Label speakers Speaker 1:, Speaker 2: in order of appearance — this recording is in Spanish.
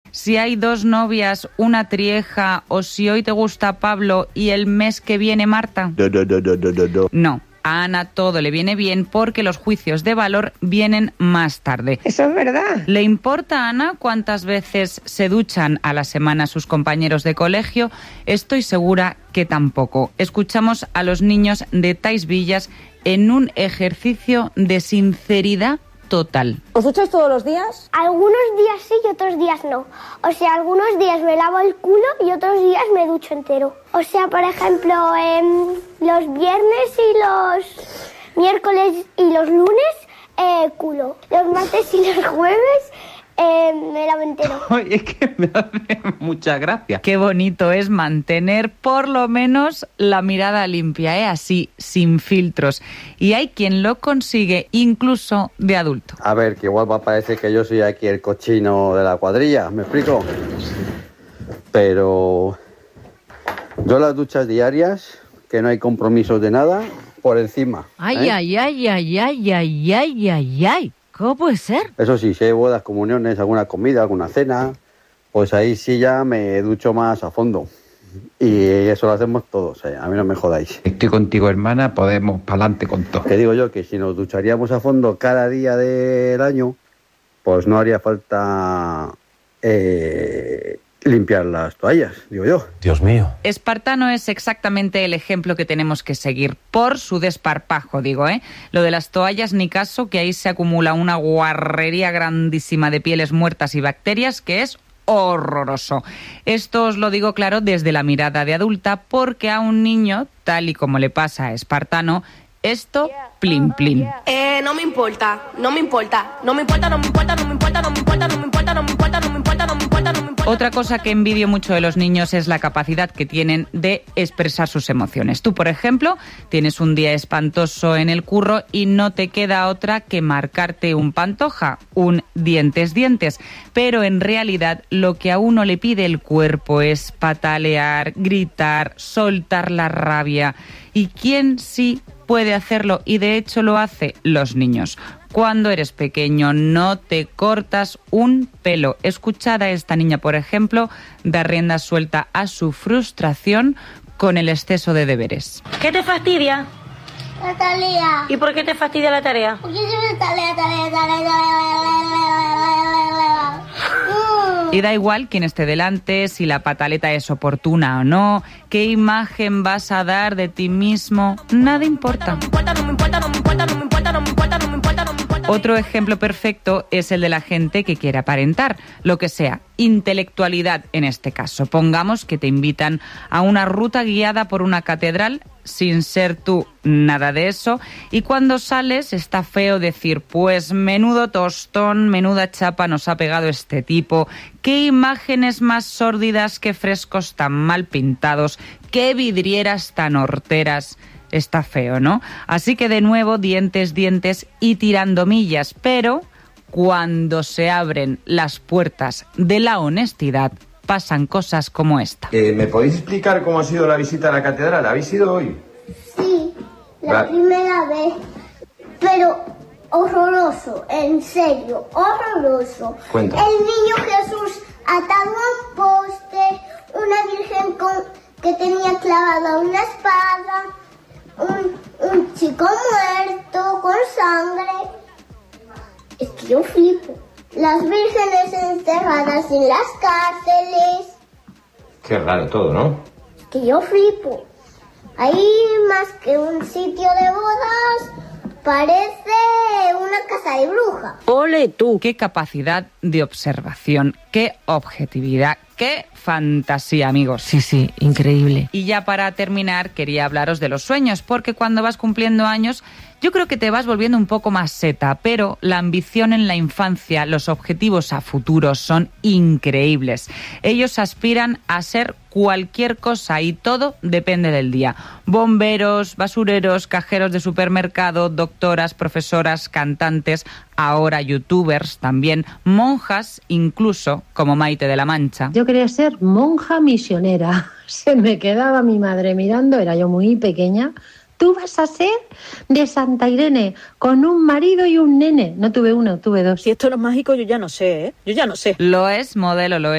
Speaker 1: si hay 2 novias, una trieja, o si hoy te gusta Pablo y el mes que viene Marta? No. A Ana todo le viene bien porque los juicios de valor vienen más tarde.
Speaker 2: Eso es verdad.
Speaker 1: ¿Le importa a Ana cuántas veces se duchan a la semana sus compañeros de colegio? Estoy segura que tampoco. Escuchamos a los niños de Tais Villas en un ejercicio de sinceridad total.
Speaker 3: ¿Os ducháis todos los días?
Speaker 4: Algunos días sí y otros días no. O sea, algunos días me lavo el culo y otros días me ducho entero. O sea, por ejemplo, los viernes y los miércoles y los lunes, culo. Los martes y los jueves, me lavo entero.
Speaker 5: Ay, es que me hace mucha gracia.
Speaker 1: Qué bonito es mantener por lo menos la mirada limpia, así, sin filtros. Y hay quien lo consigue incluso de adulto.
Speaker 6: A ver, que igual va a parecer que yo soy aquí el cochino de la cuadrilla, ¿me explico? Pero yo las duchas diarias, que no hay compromisos de nada, por encima.
Speaker 7: Ay, ay, ay, ay, ay, ay, ay, ay, ay. ¿Cómo puede ser?
Speaker 6: Eso sí, si hay bodas, comuniones, alguna comida, alguna cena, pues ahí sí ya me ducho más a fondo. Y eso lo hacemos todos, a mí no me jodáis.
Speaker 5: Estoy contigo, hermana, podemos pa'lante con todo.
Speaker 6: Que digo yo que si nos ducharíamos a fondo cada día del año, pues no haría falta limpiar las toallas, digo yo.
Speaker 8: Dios mío.
Speaker 1: Espartano es exactamente el ejemplo que tenemos que seguir, por su desparpajo, digo, Lo de las toallas, ni caso, que ahí se acumula una guarrería grandísima de pieles muertas y bacterias que es horroroso. Esto os lo digo claro desde la mirada de adulta, porque a un niño, tal y como le pasa a Espartano, esto, plin, plin.
Speaker 9: No me importa, no me importa, no me importa, no me importa, no me importa, no me importa, no me importa, no me importa, no me importa, no me importa, no me importa.
Speaker 1: Otra cosa que envidio mucho de los niños es la capacidad que tienen de expresar sus emociones. Tú, por ejemplo, tienes un día espantoso en el curro y no te queda otra que marcarte un Pantoja, un dientes, pero en realidad lo que a uno le pide el cuerpo es patalear, gritar, soltar la rabia. ¿Y quién sí puede hacerlo? Y de hecho lo hace: los niños. Cuando eres pequeño no te cortas un pelo. Escuchad a esta niña, por ejemplo, dar rienda suelta a su frustración con el exceso de deberes.
Speaker 10: ¿Qué te fastidia?
Speaker 4: La tarea.
Speaker 10: ¿Y por qué te fastidia la tarea?
Speaker 4: Porque siempre tarea.
Speaker 1: Y da igual quién esté delante, si la pataleta es oportuna o no, qué imagen vas a dar de ti mismo, nada importa. Otro ejemplo perfecto es el de la gente que quiere aparentar, lo que sea, intelectualidad en este caso. Pongamos que te invitan a una ruta guiada por una catedral, sin ser tú nada de eso, y cuando sales está feo decir, pues menudo tostón, menuda chapa nos ha pegado este tipo, qué imágenes más sórdidas, qué frescos tan mal pintados, qué vidrieras tan horteras. Está feo, ¿no? Así que de nuevo, dientes y tirando millas, pero cuando se abren las puertas de la honestidad, pasan cosas como esta.
Speaker 11: ¿Me podéis explicar cómo ha sido la visita a la catedral? ¿Habéis ido hoy?
Speaker 4: Sí, la primera vez, pero horroroso, en serio, horroroso.
Speaker 11: Cuenta.
Speaker 4: El niño Jesús atado a un poste, una virgen que tenía clavada una espada, un chico muerto con sangre. Es que yo flipo. Las vírgenes enterradas en las cárceles.
Speaker 11: Qué raro todo, ¿no?
Speaker 4: Es que yo flipo. Ahí más que un sitio de bodas, parece una casa de bruja.
Speaker 1: ¡Ole tú! ¡Qué capacidad de observación! ¡Qué objetividad! ¡Qué fantasía, amigos!
Speaker 7: Sí, increíble.
Speaker 1: Y ya para terminar, quería hablaros de los sueños, porque cuando vas cumpliendo años, yo creo que te vas volviendo un poco más seta, pero la ambición en la infancia, los objetivos a futuro son increíbles. Ellos aspiran a ser cualquier cosa y todo depende del día. Bomberos, basureros, cajeros de supermercado, doctoras, profesoras, cantantes, ahora youtubers también, monjas incluso, como Maite de la Mancha.
Speaker 12: Yo quería ser monja misionera. Se me quedaba mi madre mirando, era yo muy pequeña. Tú vas a ser de Santa Irene, con un marido y un nene. No tuve uno, tuve dos.
Speaker 10: Si esto no es mágico, yo ya no sé, Yo ya no sé.
Speaker 1: Lo es, modelo, lo es.